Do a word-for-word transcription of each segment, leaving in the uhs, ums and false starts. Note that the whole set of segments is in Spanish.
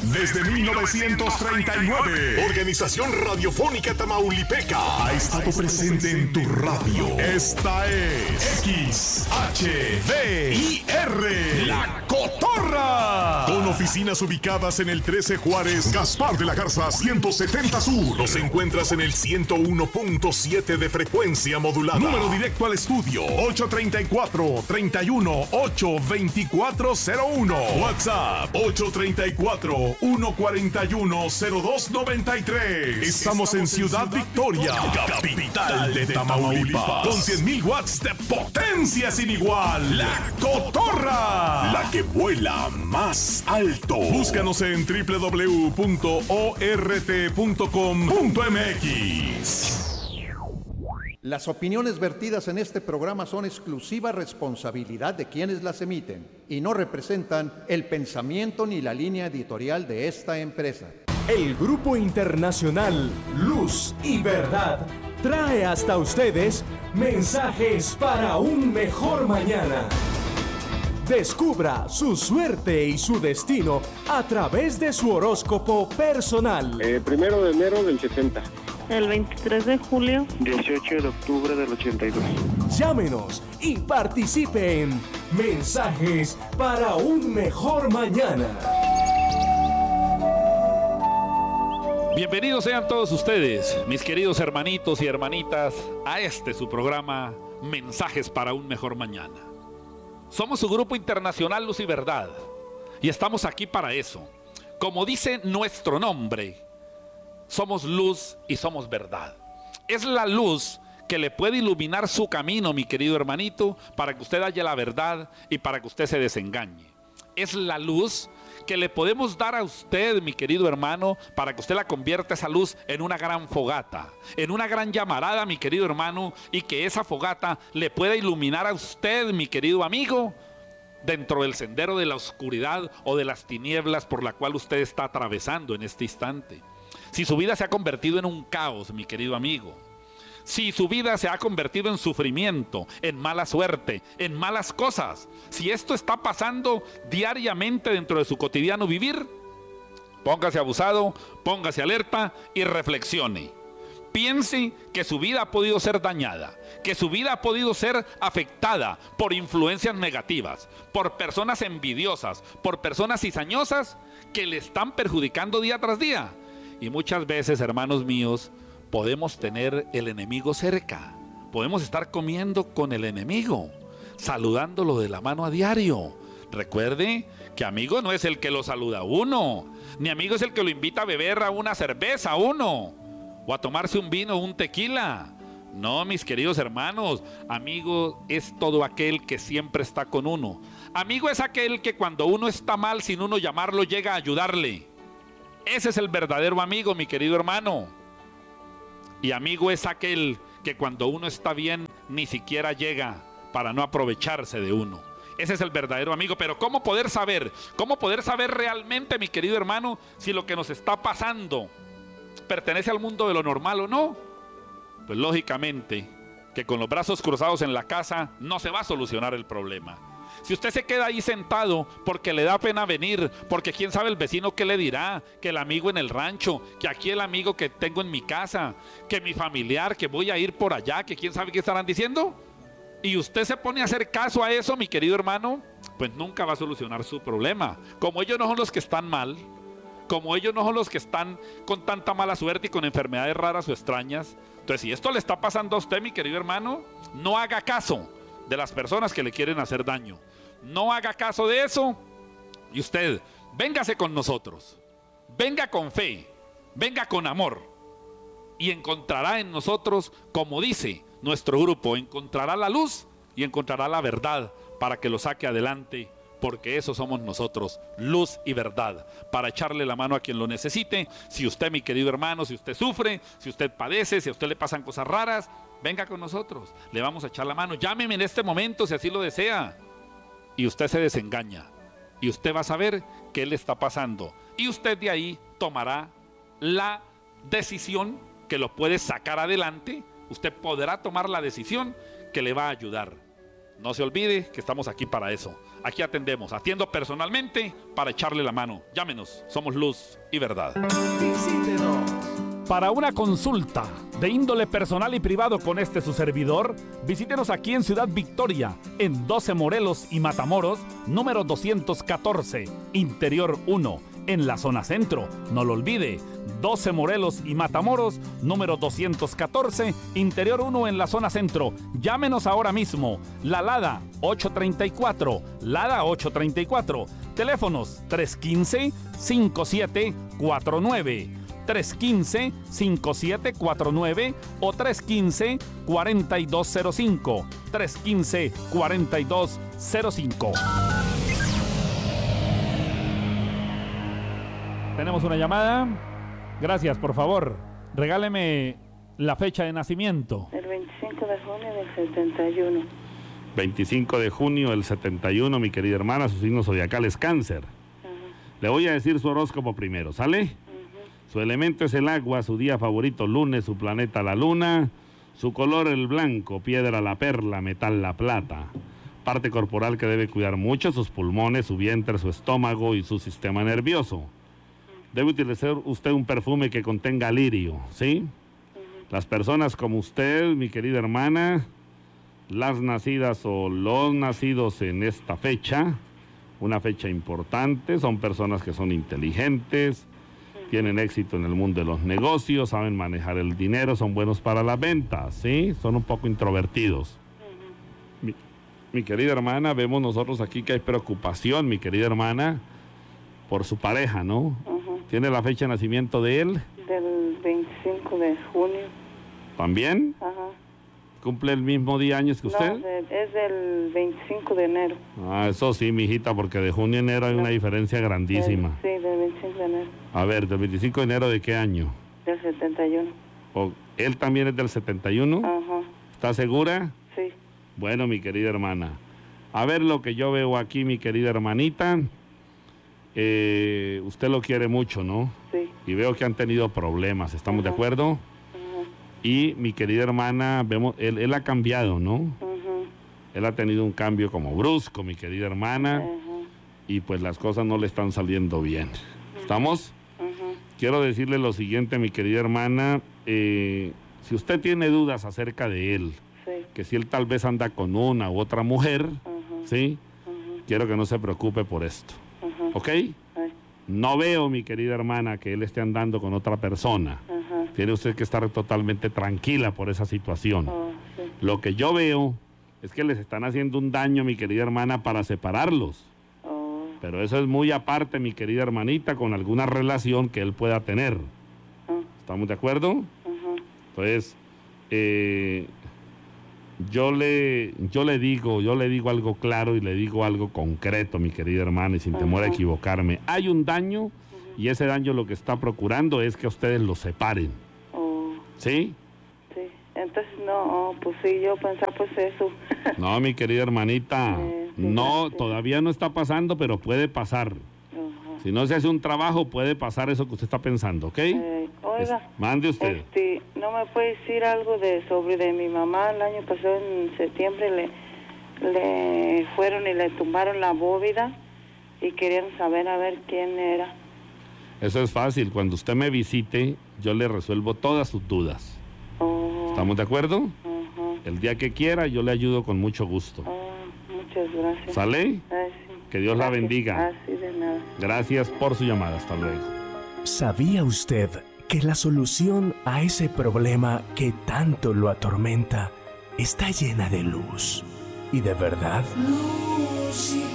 Desde mil novecientos treinta y nueve, Organización Radiofónica Tamaulipeca ha estado presente en tu radio. Esta es X H V I R, La Cotorra. Con oficinas ubicadas en el trece Juárez, Gaspar de la Garza ciento setenta Sur. Nos encuentras en el ciento uno punto siete de frecuencia modulada. Número directo al estudio ocho treinta y cuatro, treinta y uno, ocho veinticuatro cero uno. WhatsApp ocho treinta y cuatro, uno cuarenta y uno, cero dos noventa y tres. Estamos en Ciudad Victoria, capital de Tamaulipas, con cien mil watts de potencia sin igual. La Cotorra, la que vuela más alto. Búscanos en doble u doble u doble u punto o r t punto com punto m x. Las opiniones vertidas en este programa son exclusiva responsabilidad de quienes las emiten y no representan el pensamiento ni la línea editorial de esta empresa. El Grupo Internacional Luz y Verdad trae hasta ustedes mensajes para un mejor mañana. Descubra su suerte y su destino a través de su horóscopo personal. Eh, primero de enero del setenta. El veintitrés de julio. dieciocho de octubre del ochenta y dos. Llámenos y participe en Mensajes para un Mejor Mañana. Bienvenidos sean todos ustedes, mis queridos hermanitos y hermanitas, a este su programa Mensajes para un Mejor Mañana. Somos su Grupo Internacional Luz y Verdad y estamos aquí para eso. Como dice nuestro nombre, somos luz y somos verdad. Es la luz que le puede iluminar su camino, mi querido hermanito, para que usted haya la verdad y para que usted se desengañe. Es la luz que le podemos dar a usted, mi querido hermano, para que usted la convierta esa luz en una gran fogata, en una gran llamarada, mi querido hermano, y que esa fogata le pueda iluminar a usted, mi querido amigo, dentro del sendero de la oscuridad o de las tinieblas por la cual usted está atravesando en este instante. Si su vida se ha convertido en un caos, mi querido amigo, si su vida se ha convertido en sufrimiento, en mala suerte, en malas cosas, si esto está pasando diariamente dentro de su cotidiano vivir, póngase abusado, póngase alerta y reflexione. Piense que su vida ha podido ser dañada, que su vida ha podido ser afectada por influencias negativas, por personas envidiosas, por personas cizañosas que le están perjudicando día tras día. Y muchas veces, hermanos míos, podemos tener el enemigo cerca. Podemos estar comiendo con el enemigo, saludándolo de la mano a diario. Recuerde que amigo no es el que lo saluda a uno, ni amigo es el que lo invita a beber a una cerveza a uno, o a tomarse un vino o un tequila. No, mis queridos hermanos, amigo es todo aquel que siempre está con uno. Amigo es aquel que cuando uno está mal, sin uno llamarlo, llega a ayudarle. Ese es el verdadero amigo, mi querido hermano. Y amigo es aquel que cuando uno está bien, ni siquiera llega para no aprovecharse de uno. Ese es el verdadero amigo. Pero ¿cómo poder saber? ¿Cómo poder saber realmente, mi querido hermano, si lo que nos está pasando pertenece al mundo de lo normal o no? Pues lógicamente que con los brazos cruzados en la casa no se va a solucionar el problema. Si usted se queda ahí sentado porque le da pena venir, porque quién sabe el vecino qué le dirá, que el amigo en el rancho, que aquí el amigo que tengo en mi casa, que mi familiar, que voy a ir por allá, que quién sabe qué estarán diciendo, y usted se pone a hacer caso a eso, mi querido hermano, pues nunca va a solucionar su problema. Como ellos no son los que están mal, como ellos no son los que están con tanta mala suerte y con enfermedades raras o extrañas, entonces si esto le está pasando a usted, mi querido hermano, no haga caso de las personas que le quieren hacer daño. No haga caso de eso. Y usted, véngase con nosotros. Venga con fe. Venga con amor. Y encontrará en nosotros, como dice nuestro grupo, encontrará la luz y encontrará la verdad para que lo saque adelante. Porque eso somos nosotros, luz y verdad, para echarle la mano a quien lo necesite. Si usted, mi querido hermano, si usted sufre, si usted padece, si a usted le pasan cosas raras, venga con nosotros, le vamos a echar la mano. Llámeme en este momento si así lo desea. Y usted se desengaña. Y usted va a saber qué le está pasando. Y usted de ahí tomará la decisión que lo puede sacar adelante. Usted podrá tomar la decisión que le va a ayudar. No se olvide que estamos aquí para eso. Aquí atendemos, atiendo personalmente para echarle la mano. Llámenos, somos Luz y Verdad. Visítenos. Para una consulta de índole personal y privado con este su servidor, visítenos aquí en Ciudad Victoria, en doce Morelos y Matamoros, número doscientos catorce, Interior uno, en la zona centro. No lo olvide, doce Morelos y Matamoros, número doscientos catorce, Interior uno, en la zona centro. Llámenos ahora mismo. La Lada ocho treinta y cuatro, Lada ocho treinta y cuatro. Teléfonos tres uno cinco, cinco siete cuatro nueve. tres uno cinco, cinco siete cuatro nueve o tres uno cinco, cuatro dos cero cinco. tres uno cinco, cuatro dos cero cinco. Tenemos una llamada. Gracias, por favor. Regáleme la fecha de nacimiento. El veinticinco de junio del setenta y uno. veinticinco de junio del setenta y uno, mi querida hermana, su signo zodiacal es Cáncer. Uh-huh. Le voy a decir su horóscopo primero, ¿sale? Su elemento es el agua, su día favorito lunes, su planeta la luna, su color el blanco, piedra la perla, metal la plata. Parte corporal que debe cuidar mucho, sus pulmones, su vientre, su estómago y su sistema nervioso. Debe utilizar usted un perfume que contenga lirio, ¿sí? Las personas como usted, mi querida hermana, las nacidas o los nacidos en esta fecha, una fecha importante, son personas que son inteligentes, tienen éxito en el mundo de los negocios, saben manejar el dinero, son buenos para las ventas, ¿sí? Son un poco introvertidos. Uh-huh. mi, mi querida hermana, vemos nosotros aquí que hay preocupación, mi querida hermana, por su pareja, ¿no? Uh-huh. ¿Tiene la fecha de nacimiento de él? Del veinticinco de junio. ¿También? Ajá. ¿Cumple el mismo día años que usted? No, de, es del veinticinco de enero. Ah, eso sí, mijita, porque de junio a enero hay no. una diferencia grandísima. Del, sí, del veinticinco de enero. A ver, ¿del veinticinco de enero de qué año? Del setenta y uno. ¿O ¿Él también es del setenta y uno? Ajá. ¿Está segura? Sí. Bueno, mi querida hermana, a ver lo que yo veo aquí, mi querida hermanita. Eh, usted lo quiere mucho, ¿no? Sí. Y veo que han tenido problemas, ¿estamos Ajá. de acuerdo? Ajá. Y mi querida hermana, vemos, él, él ha cambiado, ¿no? Ajá. Él ha tenido un cambio como brusco, mi querida hermana, Ajá. y pues las cosas no le están saliendo bien. Ajá. ¿Estamos? Ajá. Quiero decirle lo siguiente, mi querida hermana, eh, si usted tiene dudas acerca de él, sí. que si él tal vez anda con una u otra mujer, Ajá. ¿sí? Ajá. Quiero que no se preocupe por esto. Ajá. ¿Ok? Ay. No veo, mi querida hermana, que él esté andando con otra persona. Ajá. Tiene usted que estar totalmente tranquila por esa situación. Oh, sí. Lo que yo veo es que les están haciendo un daño, mi querida hermana, para separarlos. Oh. Pero eso es muy aparte, mi querida hermanita, con alguna relación que él pueda tener. Oh. ¿Estamos de acuerdo? Ajá. Entonces, eh... Yo le, yo le digo, yo le digo algo claro y le digo algo concreto, mi querida hermana, y sin uh-huh. temor a equivocarme. Hay un daño uh-huh. y ese daño lo que está procurando es que ustedes los separen. Uh, ¿Sí? Sí, entonces no, pues sí, yo pensaba pues eso. No, mi querida hermanita, eh, sí, no, sí. todavía no está pasando, pero puede pasar. Uh-huh. Si no se hace un trabajo, puede pasar eso que usted está pensando, ¿ok? Eh, oiga, es, mande usted. Este, ¿no me puede decir algo de sobre de mi mamá? El año pasado, en septiembre, le, le fueron y le tumbaron la bóveda y querían saber a ver quién era. Eso es fácil. Cuando usted me visite, yo le resuelvo todas sus dudas. Oh. ¿Estamos de acuerdo? Uh-huh. El día que quiera, yo le ayudo con mucho gusto. Oh, muchas gracias. ¿Sale? Ah, sí. Que Dios gracias. La bendiga. Ah, sí, de nada. Gracias por su llamada. Hasta luego. ¿Sabía usted que la solución a ese problema que tanto lo atormenta está llena de luz y de verdad? Luz y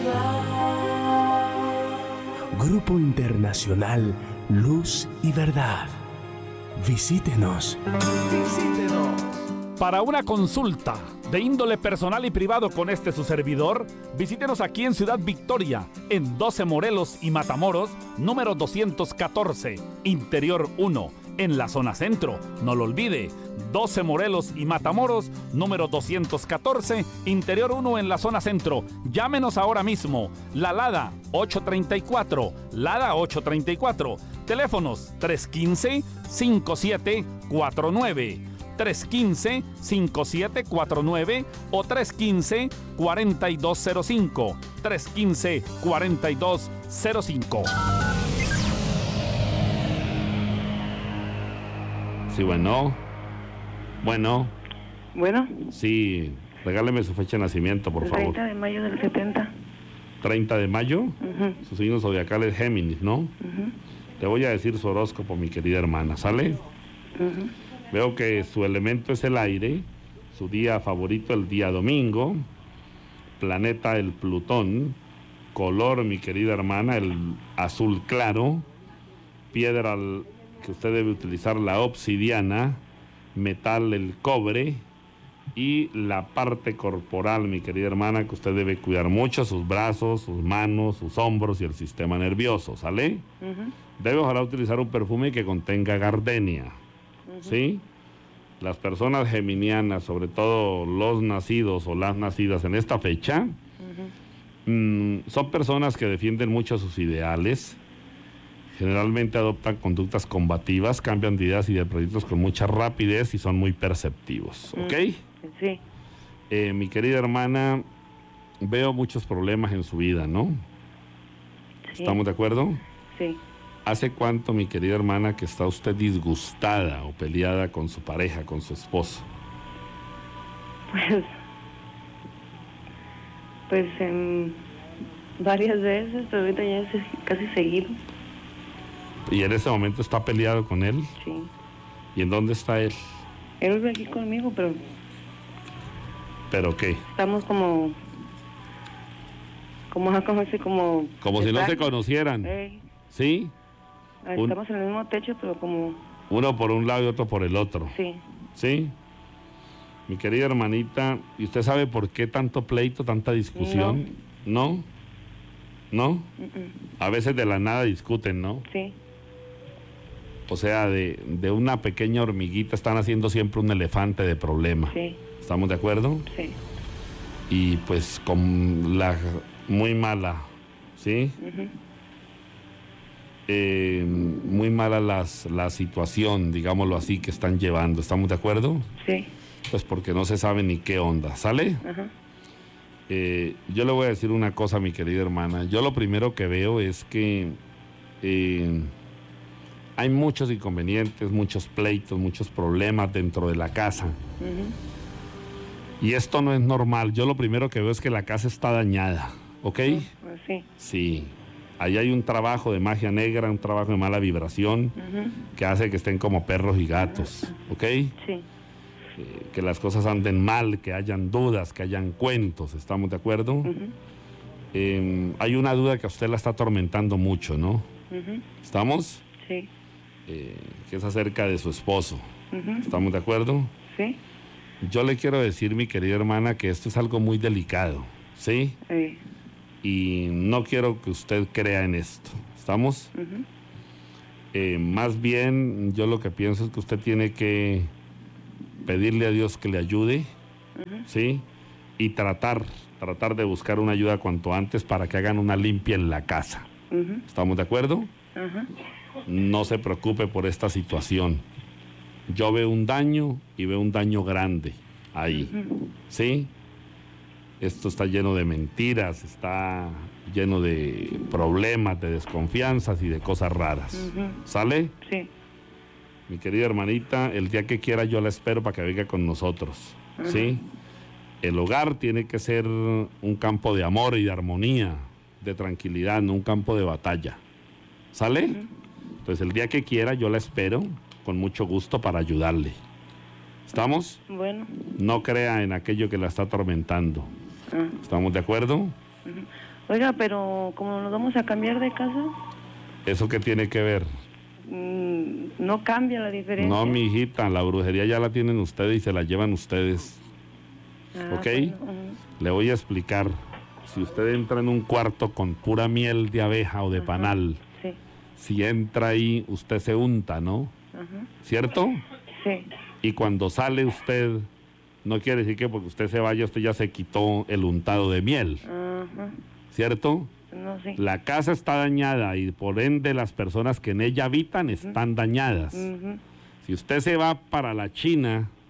verdad. Grupo Internacional Luz y Verdad. Visítenos. Visítenos. Para una consulta de índole personal y privado con este su servidor, visítenos aquí en Ciudad Victoria, en doce Morelos y Matamoros, número doscientos catorce, Interior uno, en la zona centro. No lo olvide, doce Morelos y Matamoros, número doscientos catorce, Interior uno, en la zona centro. Llámenos ahora mismo. La Lada ocho treinta y cuatro, Lada ocho treinta y cuatro. Teléfonos tres uno cinco, cinco siete cuatro nueve. tres uno cinco, cinco siete cuatro nueve o tres uno cinco, cuatro dos cero cinco. tres uno cinco, cuatro dos cero cinco. Sí, bueno. Bueno. Bueno. Sí, regáleme su fecha de nacimiento, por el favor. treinta de mayo del setenta. treinta de mayo. Uh-huh. Su signo zodiacal es Géminis, ¿no? Uh-huh. Te voy a decir su horóscopo, mi querida hermana, ¿sale? Uh-huh. Veo que su elemento es el aire, su día favorito el día domingo, planeta el Plutón, color, mi querida hermana, el azul claro, piedra que usted debe utilizar, la obsidiana, metal el cobre, y la parte corporal, mi querida hermana, que usted debe cuidar mucho, sus brazos, sus manos, sus hombros y el sistema nervioso, ¿sale? Uh-huh. Debe ojalá utilizar un perfume que contenga gardenia, uh-huh. ¿sí? Las personas geminianas, sobre todo los nacidos o las nacidas en esta fecha, uh-huh. mmm, son personas que defienden mucho sus ideales, generalmente adoptan conductas combativas, cambian de ideas y de proyectos con mucha rapidez y son muy perceptivos, ¿ok? Sí. Eh, mi querida hermana, veo muchos problemas en su vida, ¿no? Sí. ¿Estamos de acuerdo? Sí. ¿Hace cuánto, mi querida hermana, que está usted disgustada o peleada con su pareja, con su esposo? Pues, pues en varias veces, pero ahorita ya es casi seguido. ¿Y en ese momento está peleado con él? Sí. ¿Y en dónde está él? Él vive aquí conmigo, pero... ¿Pero qué? Estamos como... Como, como, como... Como si no se conocieran. Hey. ¿Sí? Estamos un, en el mismo techo, pero como... Uno por un lado y otro por el otro. Sí. ¿Sí? Mi querida hermanita, ¿y usted sabe por qué tanto pleito, tanta discusión? ¿No? ¿No? ¿No? Uh-uh. A veces de la nada discuten, ¿no? Sí. O sea, de, de una pequeña hormiguita están haciendo siempre un elefante de problema. Sí. ¿Estamos de acuerdo? Sí. Y pues con la muy mala, ¿sí? Uh-huh. Eh, muy mala las, la situación, digámoslo así, que están llevando. ¿Estamos de acuerdo? Sí. Pues porque no se sabe ni qué onda, ¿sale? Uh-huh. Eh, yo le voy a decir una cosa, mi querida hermana. Yo lo primero que veo es que eh, hay muchos inconvenientes, muchos pleitos, muchos problemas dentro de la casa. Uh-huh. Y esto no es normal. Yo lo primero que veo es que la casa está dañada, ¿ok? Uh, sí. Sí. Ahí hay un trabajo de magia negra, un trabajo de mala vibración, uh-huh. que hace que estén como perros y gatos, ¿ok? Sí. Eh, que las cosas anden mal, que hayan dudas, que hayan cuentos, ¿estamos de acuerdo? Uh-huh. Eh, hay una duda que a usted la está atormentando mucho, ¿no? Uh-huh. ¿Estamos? Sí. Eh, que es acerca de su esposo. Uh-huh. ¿Estamos de acuerdo? Sí. Yo le quiero decir, mi querida hermana, que esto es algo muy delicado, ¿sí? Sí. Y no quiero que usted crea en esto. ¿Estamos? Uh-huh. Eh, más bien, yo lo que pienso es que usted tiene que pedirle a Dios que le ayude, uh-huh. ¿sí? Y tratar, tratar de buscar una ayuda cuanto antes para que hagan una limpia en la casa. Uh-huh. ¿Estamos de acuerdo? Uh-huh. No se preocupe por esta situación. Yo veo un daño y veo un daño grande ahí, uh-huh. ¿sí? Esto está lleno de mentiras, está lleno de problemas, de desconfianzas y de cosas raras. Uh-huh. ¿Sale? Sí. Mi querida hermanita, el día que quiera yo la espero para que venga con nosotros. Uh-huh. ¿Sí? El hogar tiene que ser un campo de amor y de armonía, de tranquilidad, no un campo de batalla. ¿Sale? Uh-huh. Entonces el día que quiera yo la espero con mucho gusto para ayudarle. ¿Estamos? Bueno. No crea en aquello que la está atormentando. Uh-huh. ¿Estamos de acuerdo? Uh-huh. Oiga, pero ¿cómo nos vamos a cambiar de casa? ¿Eso qué tiene que ver? Mm, no cambia la diferencia. No, mi hijita, la brujería ya la tienen ustedes y se la llevan ustedes. Ah, ¿ok? Bueno, uh-huh. Le voy a explicar. Si usted entra en un cuarto con pura miel de abeja o de uh-huh. panal, sí. Si entra ahí, usted se unta, ¿no? Uh-huh. ¿Cierto? Sí. Y cuando sale usted, no quiere decir que porque usted se vaya, usted ya se quitó el untado de miel. Uh-huh. ¿Cierto? No, sí. La casa está dañada y por ende las personas que en ella habitan están uh-huh. dañadas. Uh-huh. Si usted se va para la China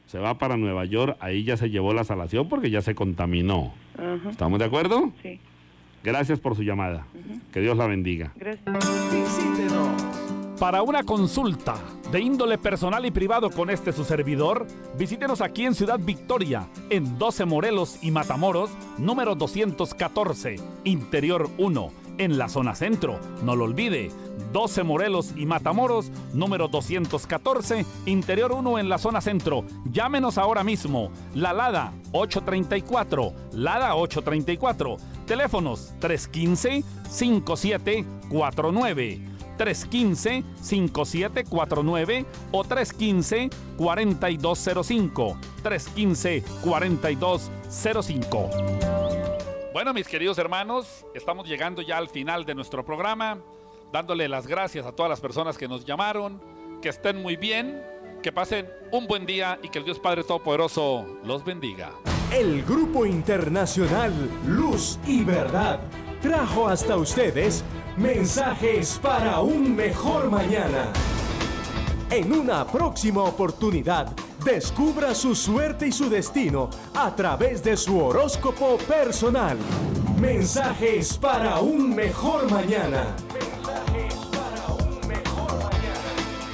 se va para Nueva York, ahí ya se llevó la salación porque ya se contaminó. Uh-huh. ¿Estamos de acuerdo? Sí. Gracias por su llamada. Uh-huh. Que Dios la bendiga. Gracias. Visítenos. Para una consulta de índole personal y privado con este su servidor, visítenos aquí en Ciudad Victoria, en doce Morelos y Matamoros, número doscientos catorce, Interior uno, en la zona centro. No lo olvide, doce Morelos y Matamoros, número doscientos catorce, Interior uno en la zona centro. Llámenos ahora mismo. La Lada ocho treinta y cuatro, Lada ocho treinta y cuatro. Teléfonos tres uno cinco, cinco siete cuatro nueve. tres uno cinco, cinco siete cuatro nueve o tres uno cinco, cuatro dos cero cinco. tres uno cinco, cuatro dos cero cinco. Bueno, mis queridos hermanos, estamos llegando ya al final de nuestro programa, dándole las gracias a todas las personas que nos llamaron, que estén muy bien, que pasen un buen día y que el Dios Padre Todopoderoso los bendiga. El Grupo Internacional Luz y Verdad trajo hasta ustedes mensajes para un mejor mañana. En una próxima oportunidad, descubra su suerte y su destino a través de su horóscopo personal. Mensajes para un mejor mañana. Mensajes para un mejor mañana.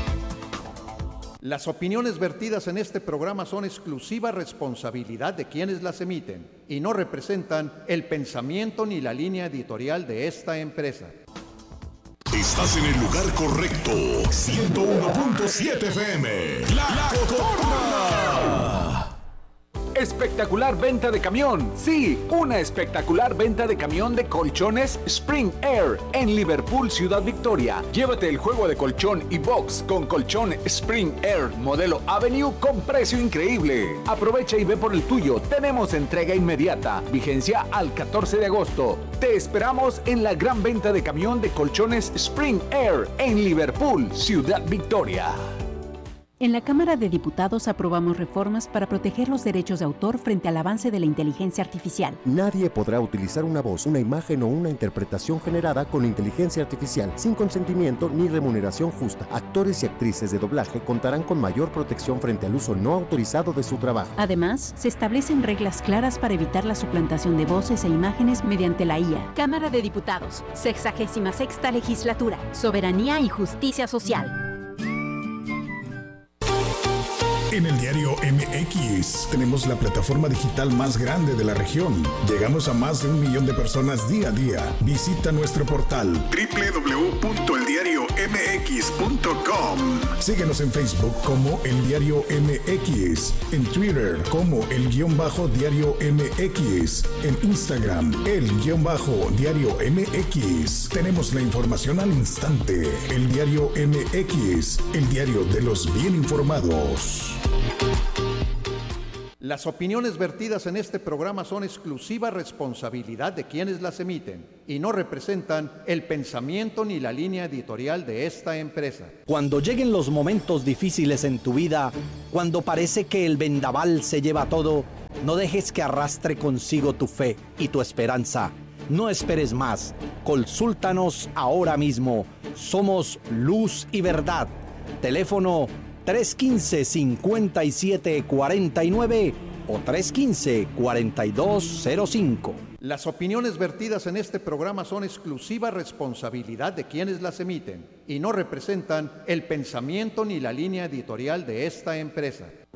Las opiniones vertidas en este programa son exclusiva responsabilidad de quienes las emiten y no representan el pensamiento ni la línea editorial de esta empresa. Estás en el lugar correcto. ciento uno punto siete F M. La, la Cotorra. Espectacular venta de camión. Sí, una espectacular venta de camión de colchones Spring Air en Liverpool, Ciudad Victoria. Llévate el juego de colchón y box con colchón Spring Air modelo Avenue con precio increíble. Aprovecha y ve por el tuyo. Tenemos entrega inmediata. Vigencia al catorce de agosto. Te esperamos en la gran venta de camión de colchones Spring Air en Liverpool, Ciudad Victoria. En la Cámara de Diputados aprobamos reformas para proteger los derechos de autor frente al avance de la inteligencia artificial. Nadie podrá utilizar una voz, una imagen o una interpretación generada con inteligencia artificial sin consentimiento ni remuneración justa. Actores y actrices de doblaje contarán con mayor protección frente al uso no autorizado de su trabajo. Además, se establecen reglas claras para evitar la suplantación de voces e imágenes mediante la I A. Cámara de Diputados, sexagésima sexta legislatura, soberanía y justicia social. En el diario M X tenemos la plataforma digital más grande de la región. Llegamos a más de un millón de personas día a día. Visita nuestro portal doble u doble u doble u punto el diario m x punto com. Síguenos en Facebook como El Diario M X, en Twitter como El Guión Bajo Diario M X, en Instagram El Guión Bajo Diario M X. Tenemos la información al instante. El Diario M X, el diario de los bien informados. Las opiniones vertidas en este programa son exclusiva responsabilidad de quienes las emiten y no representan el pensamiento ni la línea editorial de esta empresa. Cuando lleguen los momentos difíciles en tu vida, cuando parece que el vendaval se lleva todo, no dejes que arrastre consigo tu fe y tu esperanza. No esperes más. Consúltanos ahora mismo. Somos Luz y Verdad. Teléfono tres uno cinco, cinco siete cuatro nueve o tres uno cinco, cuatro dos cero cinco. Las opiniones vertidas en este programa son exclusiva responsabilidad de quienes las emiten y no representan el pensamiento ni la línea editorial de esta empresa.